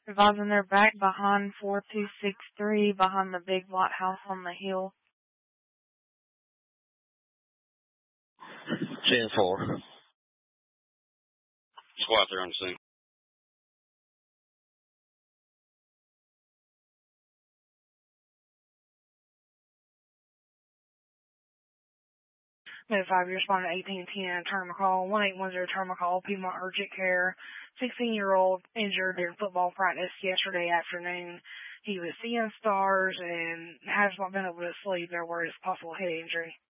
Advising they're back behind 4263, behind the big white house on the hill. 10-4. Squad there on the scene. Mid 5, you're responding to 1810, turn call, 1810, turn call, Piedmont Urgent Care, 16-year-old injured during football practice yesterday afternoon. He was seeing stars and has not been able to sleep. There was possible head injury.